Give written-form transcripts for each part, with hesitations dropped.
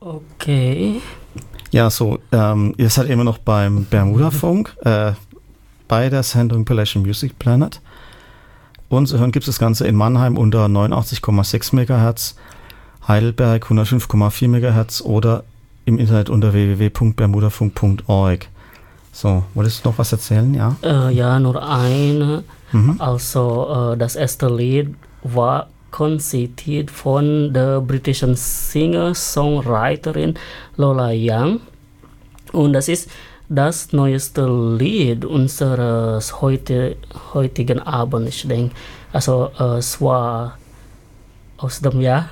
Okay. Ja, so, ihr seid immer noch beim Bermuda-Funk, bei der Sendung Appalachian Music Planet. Und zu hören gibt es das Ganze in Mannheim unter 89,6 MHz, Heidelberg 105,4 MHz oder im Internet unter www.bermudafunk.org. So, wolltest du noch was erzählen? Ja, Ja, nur eine. Mhm. Also, das erste Lied war konzipiert von der britischen Singer-Songwriterin Lola Young. Und das ist das neueste Lied unseres heutigen Abend, ich denke. Also, es war aus dem Jahr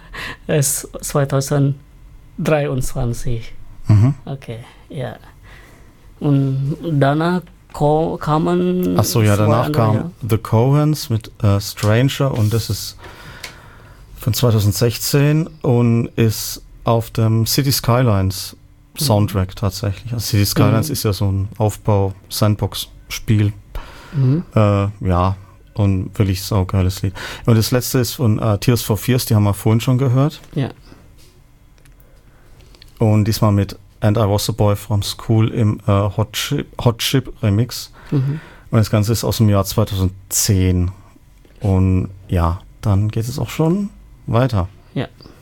2023. Mhm. Okay, ja. Und danach kamen. Achso, ja, zwei danach andere, kam ja. The Cohens mit Stranger und das ist von 2016 und ist auf dem City Skylines Soundtrack tatsächlich. Also City Skylines ist ja so ein Aufbau-Sandbox-Spiel. Mhm. Ja, und wirklich saugeiles Lied. Und das letzte ist von Tears for Fears, die haben wir vorhin schon gehört. Ja. Und diesmal mit And I Was a Boy from School im Hot Chip Remix. Mhm. Und das Ganze ist aus dem Jahr 2010. Und ja, dann geht es auch schon weiter. Ja.